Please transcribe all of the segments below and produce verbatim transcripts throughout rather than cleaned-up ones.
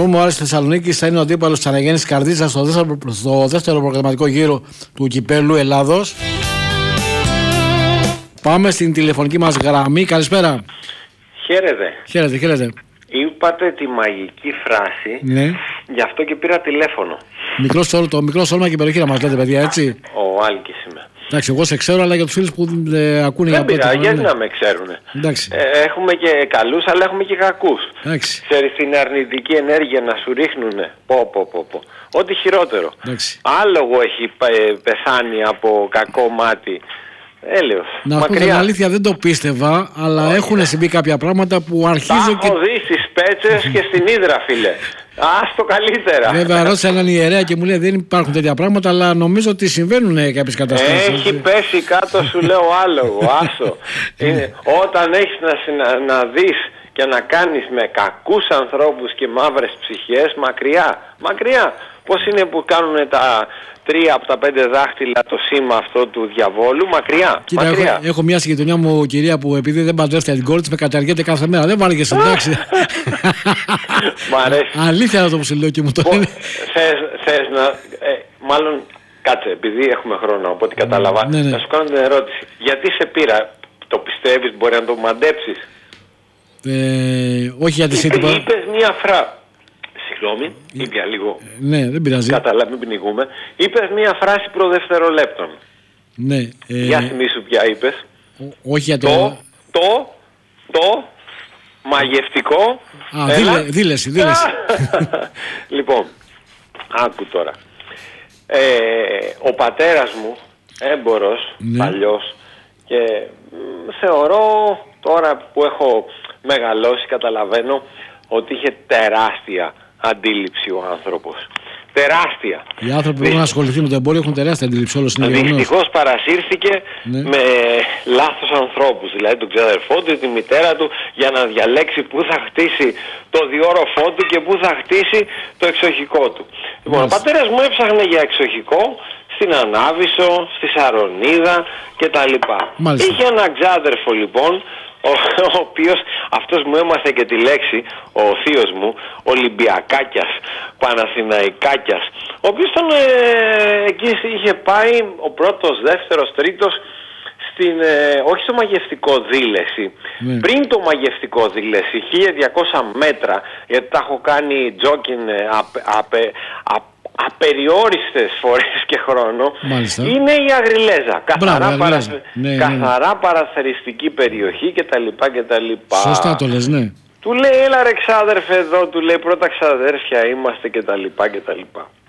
πούμε, ο Άρης Θεσσαλονίκης θα είναι ο αντίπαλος της Αναγέννησης Καρδίτσας στο δεύτερο, στο δεύτερο προγραμματικό γύρο του Κυπέλλου Ελλάδος. Πάμε στην τηλεφωνική μας γραμμή. Καλησπέρα. Χαίρετε. Χαίρετε, χαίρετε. Είπατε τη μαγική φράση, ναι. Γι' αυτό και πήρα τηλέφωνο. Μικρό στόλμα, το μικρό στόλμα και περιοχή να μας λέτε, παιδιά, έτσι. Ο Άλκης είμαι. Εντάξει, εγώ σε ξέρω, αλλά για τους φίλους που ε, ακούνε δεν για πρώτη φορά. γιατί να με ξέρουν. Ε, έχουμε και καλούς, αλλά έχουμε και κακούς. Ξέρεις την αρνητική ενέργεια να σου ρίχνουνε. Πω, πω, πω, πω. Ό,τι χειρότερο. Εντάξει. Άλογο έχει πεθάνει από κακό μάτι. Έλεος. Να πω την αλήθεια, δεν το πίστευα, αλλά oh, έχουν συμβεί κάποια πράγματα που αρχίζω τα και... έχω δει στις Πέτσες και στην Ύδρα, φίλε. Άστο καλύτερα. Βέβαια, ρώτησα έναν ιερέα και μου λέει δεν υπάρχουν τέτοια πράγματα, αλλά νομίζω ότι συμβαίνουν κάποιες καταστάσεις. Έχει πέσει κάτω, σου λέω άλογο, άστο. Είναι, όταν έχεις να, να, να δεις και να κάνεις με κακούς ανθρώπους και μαύρες ψυχές, μακριά, μακριά. Πώς είναι που κάνουν τα τρία από τα πέντε δάχτυλα το σήμα αυτό του διαβόλου, μακριά. Κοίτα, μακριά. Έχω, έχω μια συγκεκριτονιά μου κυρία που επειδή δεν παντρεύτηκε την κόρη της με καταργέται κάθε μέρα. Δεν βάργεσαι, εντάξει. Μ' αρέσει. Αλήθεια αυτό που σου λέω και μου το λένε. Θες, θες να... Ε, μάλλον κάτσε, επειδή έχουμε χρόνο, οπότε κατάλαβα, ναι, ναι. να σου κάνω την ερώτηση. Γιατί σε πήρα, το πιστεύεις, μπορεί να το μαντέψεις? Ε, όχι γιατί σε τίποτα. Είπες μια φράση. Συγγνώμη, ήπια λίγο. Ναι, δεν πειράζει. Καταλάβει, μην πνιγούμε. Είπες μία φράση προδευτερολέπτων. Ναι. Ε... Για θυμίσου ποια είπες. Ό, όχι για το... Το, το, το, μαγευτικό... Α, δήλε, δήλεση, δήλεση. Λοιπόν, άκου τώρα. Ε, ο πατέρας μου, έμπορος, ναι. Παλιός, και μ, θεωρώ τώρα που έχω μεγαλώσει, καταλαβαίνω, ότι είχε τεράστια αντίληψη ο άνθρωπος. Τεράστια. Οι άνθρωποι που έχουν ασχοληθεί με το εμπόριο έχουν τεράστια αντίληψη, όλος είναι γεγονός. Δυστυχώς παρασύρθηκε ναι. με λάθος ανθρώπους. Δηλαδή τον ξαδερφό του, τη μητέρα του, για να διαλέξει πού θα χτίσει το διόροφό του και πού θα χτίσει το εξοχικό του. Λοιπόν, ο πατέρας μου έψαχνε για εξοχικό στην Ανάβησο, στη Σαρονίδα κτλ. Είχε έναν ξάδερφο λοιπόν, ο, ο οποίος αυτός μου έμαθε και τη λέξη, ο θείος μου, Ολυμπιακάκιας, Παναθηναϊκάκιας, ο οποίος ήταν ε, εκεί είχε πάει ο πρώτος, δεύτερος, τρίτος στην, ε, όχι στο μαγευτικό δήλεση, mm. πριν το μαγευτικό δήλεση, χίλια διακόσια μέτρα, γιατί τα έχω κάνει τζόκιν απε, απε, απε, απεριόριστες φορές και χρόνο. Μάλιστα. Είναι η Αγριλέζα. Καθαρά, Μπράβο, παρα... ναι, καθαρά ναι. παραθεριστική περιοχή κτλ. κτλ. Σωστά το λες, ναι. Του λέει έλα ρε ξάδερφε εδώ, του λέει πρώτα ξαδέρφια είμαστε κτλ. κτλ.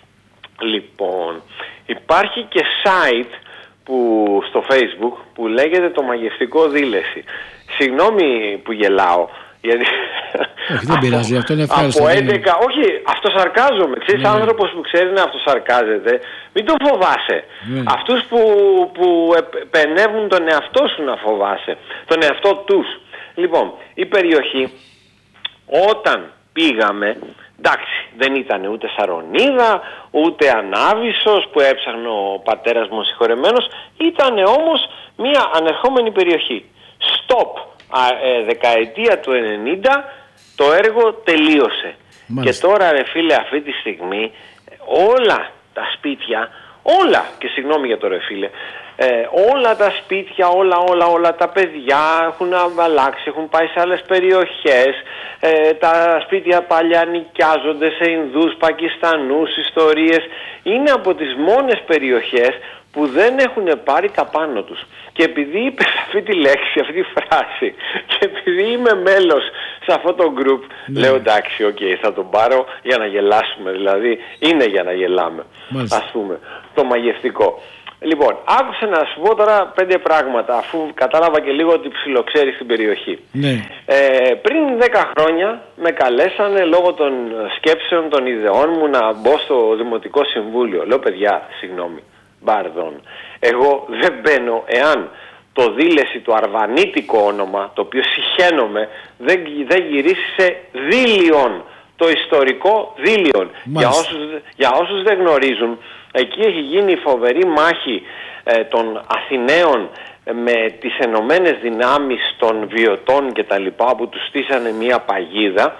Λοιπόν, υπάρχει και site που, στο Facebook που λέγεται το μαγευτικό δήλεση. Συγγνώμη που γελάω. Γιατί... Όχι, δεν πειράζει, αυτό είναι ευχάριστο. Από έντεκα, όχι, αυτοσαρκάζομαι. Ξέρεις, ναι. άνθρωπος που ξέρει να αυτοσαρκάζεται, μην τον φοβάσαι. Ναι. Αυτούς που, που επενεύουν τον εαυτό σου να φοβάσαι. Τον εαυτό τους. Λοιπόν, η περιοχή, όταν πήγαμε, εντάξει, δεν ήταν ούτε Σαρονίδα, ούτε Ανάβησος που έψαχνε ο πατέρας μου συγχωρεμένος, ήταν όμως μια ανερχόμενη περιοχή. Stop. Ε, δεκαετία του ενενήντα το έργο τελείωσε. Μάλιστα. Και τώρα ρε φίλε αυτή τη στιγμή όλα τα σπίτια, όλα, και συγγνώμη για το ρε φίλε, ε, όλα τα σπίτια, όλα όλα όλα τα παιδιά έχουν αλλάξει, έχουν πάει σε άλλες περιοχές, ε, τα σπίτια παλιά νοικιάζονται σε Ινδούς, Πακιστανούς, ιστορίες. Είναι από τις μόνες περιοχές που δεν έχουν πάρει τα πάνω τους. Και επειδή είπε αυτή τη λέξη, αυτή τη φράση, και επειδή είμαι μέλος σε αυτό το group, ναι. λέω εντάξει, οκ, okay, θα τον πάρω για να γελάσουμε, δηλαδή είναι για να γελάμε. Μάλιστα. Ας πούμε, το μαγευτικό. Λοιπόν, άκουσε να σου πω τώρα πέντε πράγματα, αφού κατάλαβα και λίγο ότι ψιλοξέρεις στην περιοχή. Ναι. Ε, πριν δέκα χρόνια με καλέσανε λόγω των σκέψεων, των ιδεών μου να μπω στο Δημοτικό Συμβούλιο. Λέω παιδιά, συγγνώμη. Μπάρδον. Εγώ δεν μπαίνω εάν το δήλεση, το αρβανίτικο όνομα, το οποίο συχαίνομαι, δεν, δεν γυρίσει σε δήλιον, το ιστορικό δήλιον. Για όσους, για όσους δεν γνωρίζουν, εκεί έχει γίνει η φοβερή μάχη ε, των Αθηναίων ε, με τις ενωμένες δυνάμεις των Βιωτών και τα λοιπά, που τους στήσανε μια παγίδα.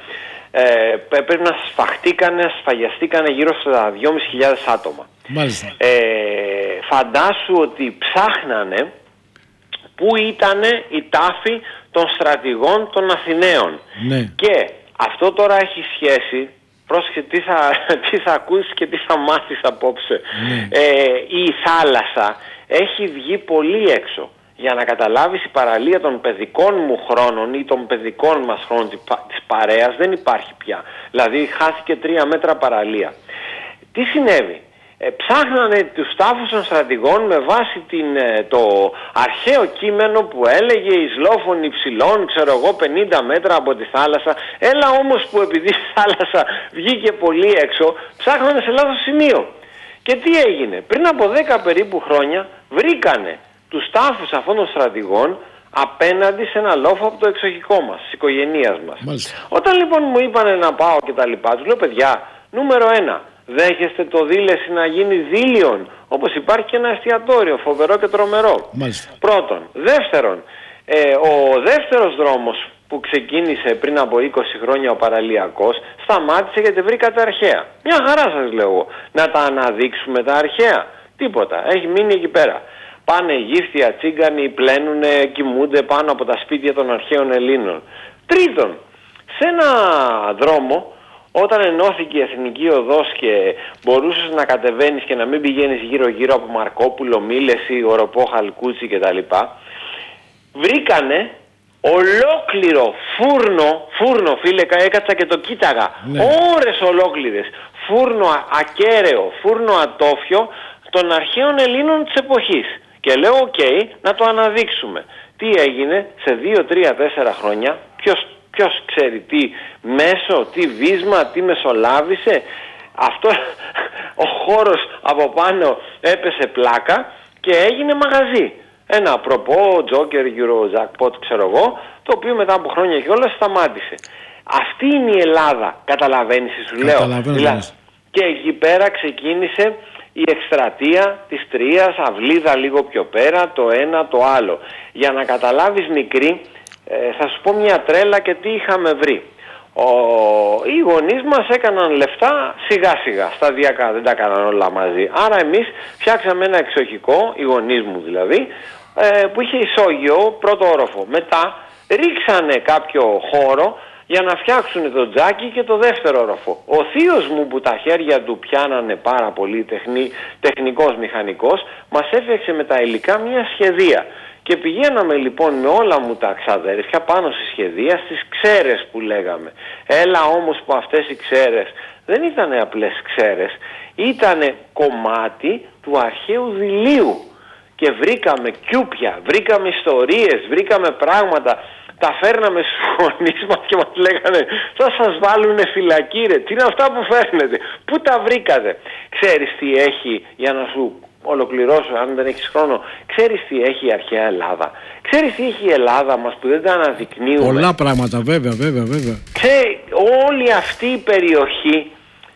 ε, πρέπει να σφαχτήκανε, σφαγιαστήκανε γύρω στα δυόμισι χιλιάδες άτομα. Μάλιστα. Ε, φαντάσου ότι ψάχνανε πού ήταν η τάφη των στρατηγών των Αθηναίων. Ναι. Και αυτό τώρα έχει σχέση, πρόσεχε τι θα, τι θα ακούσεις και τι θα μάθεις απόψε. Ναι. Ε, η θάλασσα έχει βγει πολύ έξω. Για να καταλάβεις, η παραλία των παιδικών μου χρόνων ή των παιδικών μας χρόνων της παρέας δεν υπάρχει πια. Δηλαδή χάθηκε τρία μέτρα παραλία. Τι συνέβη? Ε, ψάχνανε τους τάφους των στρατηγών με βάση την, το αρχαίο κείμενο που έλεγε εις λόφων υψηλών, ξέρω εγώ, πενήντα μέτρα από τη θάλασσα. Έλα όμως που επειδή η θάλασσα βγήκε πολύ έξω, ψάχνανε σε λάθος σημείο. Και τι έγινε? Πριν από δέκα περίπου χρόνια βρήκανε τους τάφους αυτών των στρατηγών απέναντι σε ένα λόφο από το εξοχικό μας, της οικογένειας μας. Μάλιστα. Όταν λοιπόν μου είπανε να πάω και τα λοιπά, τους λέω, παιδιά, νούμερο ένα, δέχεστε το Δήλεση να γίνει δίλιον, όπως υπάρχει και ένα εστιατόριο φοβερό και τρομερό. Μάλιστα. Πρώτον. Δεύτερον, ε, ο δεύτερος δρόμος που ξεκίνησε πριν από είκοσι χρόνια ο παραλιακός σταμάτησε γιατί βρήκατε αρχαία. Μια χαρά σας λέω εγώ. Να τα αναδείξουμε τα αρχαία? Τίποτα. Έχει μείνει εκεί πέρα. Πάνε γύφτια, τσίγκανοι, πλένουνε, κοιμούνται πάνω από τα σπίτια των αρχαίων Ελλήνων. Τρίτον, σε ένα δρόμο, όταν ενώθηκε η Εθνική Οδός και μπορούσες να κατεβαίνεις και να μην πηγαίνεις γύρω-γύρω από Μαρκόπουλο, Μήλεση, Οροπό, Χαλκούτσι κτλ., βρήκανε ολόκληρο φούρνο, φούρνο φίλε, έκατσα και το κοίταγα, ναι. ώρες ολόκληρες, φούρνο ακέραιο, φούρνο ατόφιο των αρχαίων Ελλήνων της εποχής. Και λέω, οκ, okay, να το αναδείξουμε. Τι έγινε σε δύο, τρία, τέσσερα χρόνια, ποιος, ποιος ξέρει τι μέσο, τι βίσμα, τι μεσολάβησε. Αυτό ο χώρος από πάνω έπεσε πλάκα και έγινε μαγαζί. Ένα προπό, Joker, Euro, Jackpot, ξέρω εγώ, το οποίο μετά από χρόνια και όλα σταμάτησε. Αυτή είναι η Ελλάδα, καταλαβαίνεις τι σου λέω. Δηλαδή, και εκεί πέρα ξεκίνησε η εκστρατεία της Τρίας, Αυλίδα λίγο πιο πέρα, το ένα το άλλο. Για να καταλάβεις μικρή, ε, θα σου πω μια τρέλα και τι είχαμε βρει. Ο, οι γονείς μας έκαναν λεφτά σιγά σιγά, σταδιακά, δεν τα έκαναν όλα μαζί. Άρα εμείς φτιάξαμε ένα εξοχικό, οι γονείς μου δηλαδή, ε, που είχε ισόγειο, πρώτο όροφο. Μετά ρίξανε κάποιο χώρο για να φτιάξουν το τζάκι και το δεύτερο όροφο. Ο θείος μου που τα χέρια του πιάνανε πάρα πολύ τεχνη, τεχνικός μηχανικός, μας έφτιαξε με τα υλικά μια σχεδία. Και πηγαίναμε λοιπόν με όλα μου τα ξαδέρφια πάνω στη σχεδία, στις ξέρες που λέγαμε. Έλα όμως που αυτές οι ξέρες δεν ήταν απλές ξέρες, ήταν κομμάτι του αρχαίου δειλίου. Και βρήκαμε κιούπια, βρήκαμε ιστορίες, βρήκαμε πράγματα. Τα φέρναμε στους γονείς μας και μας λέγανε, θα σας βάλουνε φυλακή ρε, τι είναι αυτά που φέρνετε, πού τα βρήκατε? Ξέρεις τι έχει, για να σου ολοκληρώσω αν δεν έχεις χρόνο, ξέρεις τι έχει η αρχαία Ελλάδα? Ξέρεις τι έχει η Ελλάδα μας που δεν τα αναδεικνύουμε? Πολλά πράγματα, βέβαια, βέβαια, βέβαια. Ξέρει, όλη αυτή η περιοχή,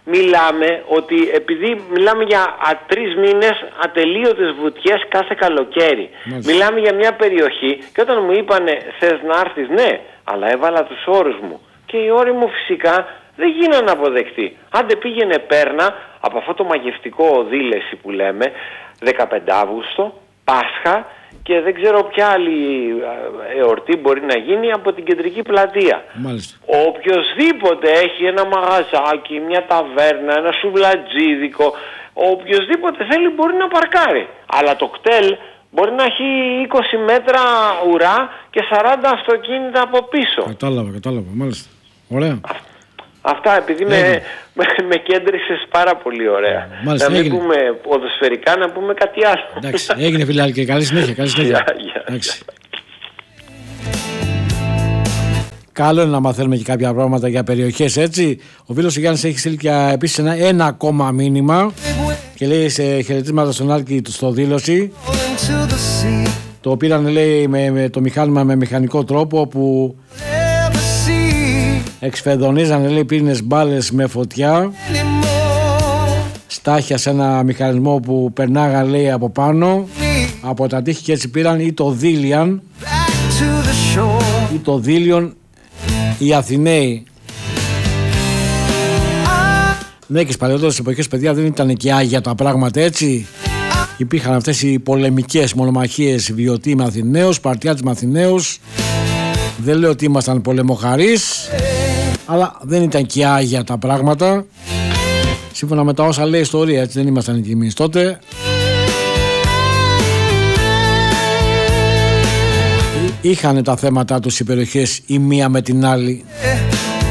μιλάμε ότι επειδή μιλάμε για α, τρεις μήνες ατελείωτες βουτιές κάθε καλοκαίρι. Μάλιστα. Μιλάμε για μια περιοχή και όταν μου είπανε θες να έρθεις, ναι, αλλά έβαλα τους όρους μου. Και οι όροι μου φυσικά δεν γίνανε αποδεκτοί. Άντε πήγαινε πέρνα από αυτό το μαγευτικό Δήλεση που λέμε, δεκαπέντε Αυγούστου, Πάσχα και δεν ξέρω ποια άλλη εορτή μπορεί να γίνει από την κεντρική πλατεία. Μάλιστα. Οποιοςδήποτε έχει ένα μαγαζάκι, μια ταβέρνα, ένα σουβλατζίδικο, οποιοςδήποτε θέλει μπορεί να παρκάρει. Αλλά το κτέλ μπορεί να έχει είκοσι μέτρα ουρά και σαράντα αυτοκίνητα από πίσω. Κατάλαβα, κατάλαβα, μάλιστα. Ωραία. Αυτά επειδή με, με, με κέντρισες πάρα πολύ ωραία. Μάλιστα, να μην έγινε. πούμε ποδοσφαιρικά, να πούμε κάτι άλλο. Εντάξει, έγινε φίλε και καλή συνέχεια. Καλή συνέχεια. Yeah, yeah. Καλό είναι να μαθαίνουμε και κάποια πράγματα για περιοχές έτσι. Ο φίλος ο Γιάννης έχει στείλει επίσης ένα, ένα ακόμα μήνυμα και λέει σε χαιρετίσματα στον Άλκη στο Δήλωση. Το πήραν λέει με, με το μηχάνημα με μηχανικό τρόπο που εξφεδονίζανε λέει πύρινες μπάλες με φωτιά, στάχια σε ένα μηχανισμό που περνάγαν λέει από πάνω από τα τείχη και έτσι πήραν ή το Δήλιαν ή το Δήλιον οι Αθηναίοι. Ναι, και στις παλαιότερες εποχές, παιδιά, δεν ήταν και άγια τα πράγματα έτσι. Υπήρχαν αυτές οι πολεμικές μονομαχίες Βιωτή με Αθηναίους, Σπαρτιάτης με Αθηναίους. Δεν λέω ότι ήμασταν πολεμοχαρείς, αλλά δεν ήταν και άγια τα πράγματα. Σύμφωνα με τα όσα λέει η ιστορία, έτσι δεν ήμασταν εκεί εμείς τότε. Είχανε τα θέματα τους οι περιοχές η μία με την άλλη.